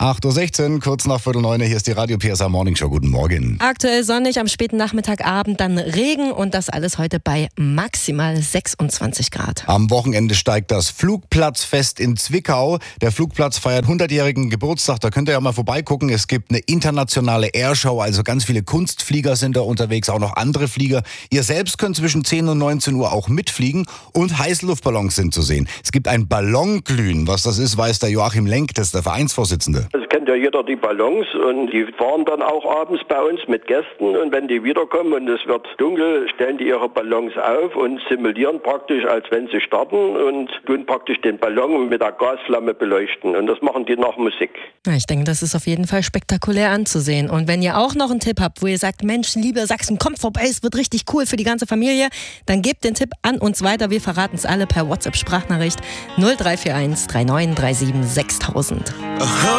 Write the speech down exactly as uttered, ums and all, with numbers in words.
acht Uhr sechzehn, kurz nach Viertel neun, hier ist die Radio P S A Morning Show. Guten Morgen. Aktuell sonnig, am späten Nachmittagabend dann Regen und das alles heute bei maximal sechsundzwanzig Grad. Am Wochenende steigt das Flugplatzfest in Zwickau. Der Flugplatz feiert hundertjährigen Geburtstag. Da könnt ihr ja mal vorbeigucken. Es gibt eine internationale Airshow, also ganz viele Kunstflieger sind da unterwegs, auch noch andere Flieger. Ihr selbst könnt zwischen zehn und neunzehn Uhr auch mitfliegen und Heißluftballons sind zu sehen. Es gibt ein Ballonglühen. Was das ist, weiß der Joachim Lenk, das ist der Vereinsvorsitzende. Es kennt ja jeder die Ballons und die fahren dann auch abends bei uns mit Gästen und wenn die wiederkommen und es wird dunkel, stellen die ihre Ballons auf und simulieren praktisch, als wenn sie starten und tun praktisch den Ballon mit der Gasflamme beleuchten und das machen die nach Musik. Ja, ich denke, das ist auf jeden Fall spektakulär anzusehen. Und wenn ihr auch noch einen Tipp habt, wo ihr sagt, Mensch, liebe Sachsen, kommt vorbei, es wird richtig cool für die ganze Familie, dann gebt den Tipp an uns weiter. Wir verraten es alle per WhatsApp-Sprachnachricht null drei vier eins drei neun drei sieben sechstausend.